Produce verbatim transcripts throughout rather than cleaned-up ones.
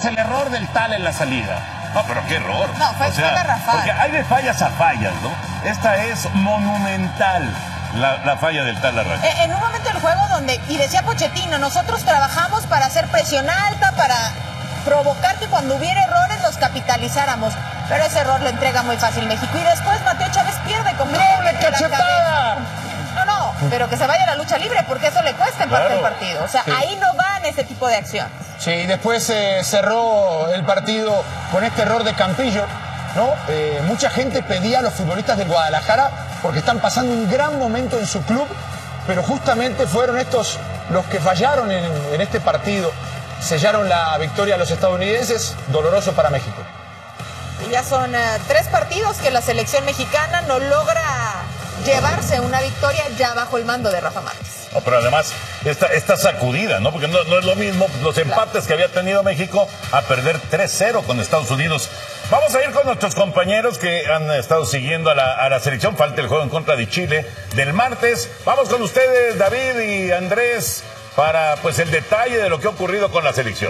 el error del Tal en la salida. No, pero qué error. No, fue o sea, Rafael. Porque hay de fallas a fallas, ¿no? Esta es monumental, la, la falla del Tal Larraquel. En un momento del juego donde, y decía Pochettino, nosotros trabajamos para hacer presión alta, para provocar que cuando hubiera errores los capitalizáramos. Pero ese error lo entrega muy fácil México. Y después Mateo Chávez pierde con ¡Doble cachetada! No, no, pero que se vaya a la lucha libre porque eso le cuesta en parte Claro. el partido. O sea, Sí. ahí no van ese tipo de acciones. Sí, después eh, cerró el partido con este error de Campillo, ¿no? Eh, mucha gente pedía a los futbolistas del Guadalajara porque están pasando un gran momento en su club, pero justamente fueron estos los que fallaron en, en este partido. Sellaron la victoria a los estadounidenses, doloroso para México. Y ya son uh, tres partidos que la selección mexicana no logra llevarse una victoria ya bajo el mando de Rafa Márquez. No, pero además, esta, esta sacudida, ¿no? Porque no, no es lo mismo los empates que había tenido México a perder tres cero con Estados Unidos. Vamos a ir con nuestros compañeros que han estado siguiendo a la, a la selección. Falta el juego en contra de Chile del martes. Vamos con ustedes, David y Andrés, para pues el detalle de lo que ha ocurrido con la selección.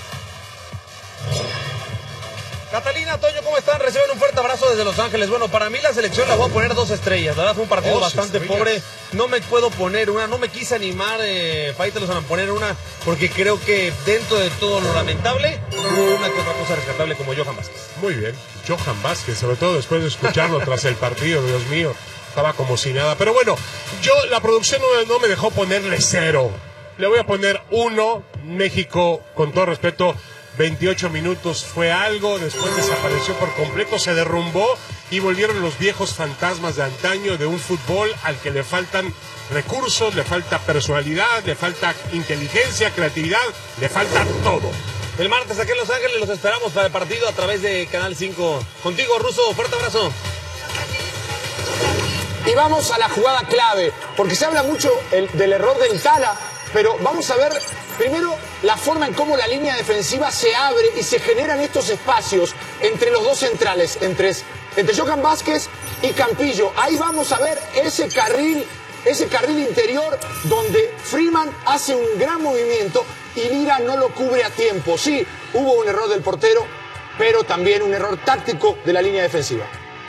Catalina, Toño, ¿cómo están? Reciben un fuerte abrazo desde Los Ángeles. Bueno, para mí la selección la voy a poner dos estrellas. La verdad fue un partido Dos bastante estrellas. pobre. No me puedo poner una, no me quise animar, eh, Faitelos, a poner una, porque creo que dentro de todo lo lamentable, hubo una que otra cosa rescatable como Johan Vázquez. Muy bien, Johan Vázquez, sobre todo después de escucharlo tras el partido, Dios mío, estaba como si nada. Pero bueno, yo, la producción no, no me dejó ponerle cero. Le voy a poner uno. México, con todo respeto, veintiocho minutos fue algo, después desapareció por completo, se derrumbó y volvieron los viejos fantasmas de antaño de un fútbol al que le faltan recursos, le falta personalidad, le falta inteligencia, creatividad, le falta todo. El martes aquí en Los Ángeles los esperamos para el partido a través de Canal cinco. Contigo, Russo, fuerte abrazo. Y vamos a la jugada clave, porque se habla mucho el, del error del Tala, pero vamos a ver primero la forma en cómo la línea defensiva se abre y se generan estos espacios entre los dos centrales, entre, entre Johan Vázquez y Campillo. Ahí vamos a ver ese carril, ese carril interior donde Freeman hace un gran movimiento y Lira no lo cubre a tiempo. Sí, hubo un error del portero, pero también un error táctico de la línea defensiva.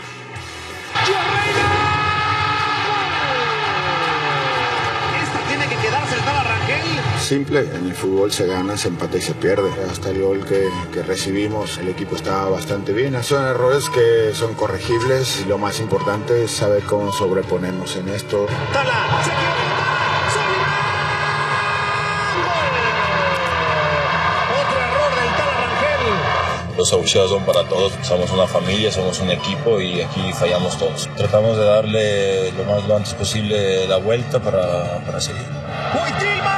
Tiene que quedarse el Tala Rangel. Simple, en el fútbol se gana, se empata y se pierde. Hasta el gol que, que recibimos, el equipo estaba bastante bien. Son errores que son corregibles y lo más importante es saber cómo sobreponernos en esto. Tala, se equivoca, otro error del Tala Rangel. Los abucheos son para todos, somos una familia, somos un equipo y aquí fallamos todos. Tratamos de darle lo más lo antes posible la vuelta para, para seguir. Huitilma,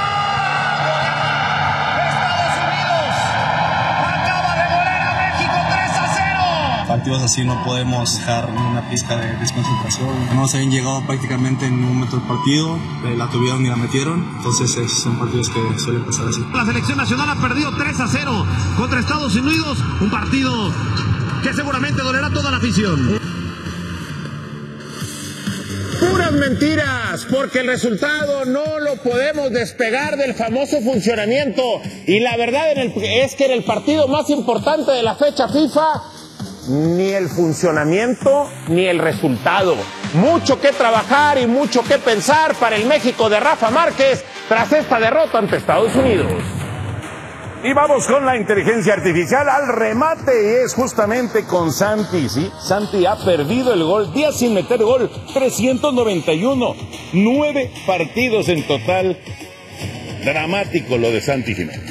Estados Unidos acaba de golear a México tres a cero. Partidos así no podemos dejar ni una pizca de desconcentración. No se habían llegado prácticamente en ningún momento del partido, eh, la tuvieron ni la metieron, entonces eh, son partidos que suelen pasar así. La selección nacional ha perdido tres a cero contra Estados Unidos, un partido que seguramente dolerá a toda la afición. Puras mentiras, porque el resultado no lo podemos despegar del famoso funcionamiento. Y la verdad en el, es que en el partido más importante de la fecha FIFA, ni el funcionamiento ni el resultado. Mucho que trabajar y mucho que pensar para el México de Rafa Márquez tras esta derrota ante Estados Unidos. Y vamos con la inteligencia artificial al remate y es justamente con Santi, ¿sí? Santi ha perdido el gol, días sin meter gol, trescientos noventa y uno, nueve partidos en total. Dramático lo de Santi Jiménez.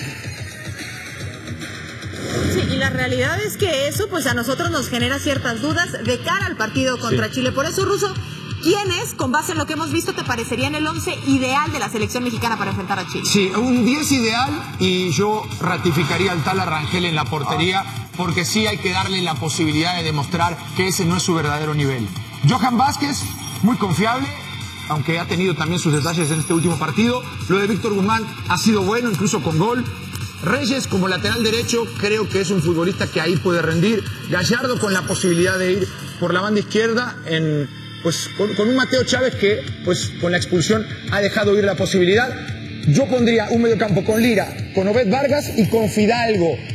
Sí, y la realidad es que eso pues a nosotros nos genera ciertas dudas de cara al partido contra sí. Chile. Por eso, Russo, ¿quiénes, con base en lo que hemos visto, te parecerían el once ideal de la selección mexicana para enfrentar a Chile? Sí, un diez ideal y yo ratificaría al Tala Rangel en la portería porque sí hay que darle la posibilidad de demostrar que ese no es su verdadero nivel. Johan Vázquez, muy confiable, aunque ha tenido también sus detalles en este último partido. Lo de Víctor Guzmán ha sido bueno, incluso con gol. Reyes como lateral derecho, creo que es un futbolista que ahí puede rendir. Gallardo con la posibilidad de ir por la banda izquierda en... pues con, con un Mateo Chávez que pues con la expulsión ha dejado ir la posibilidad. Yo pondría un mediocampo con Lira, con Obed Vargas y con Fidalgo.